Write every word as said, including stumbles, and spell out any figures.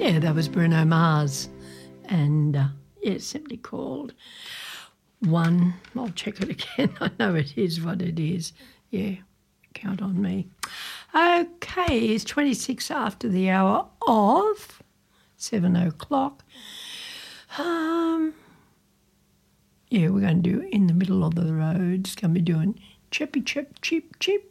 Yeah, that was Bruno Mars. And, uh, yeah, it's simply called One. I'll check it again. I know it is what it is. Yeah, count on me. Okay, it's twenty-six after the hour of seven o'clock. Um, yeah, we're going to do In the Middle of the Road. It's going to be doing chippy chip, cheep, cheep.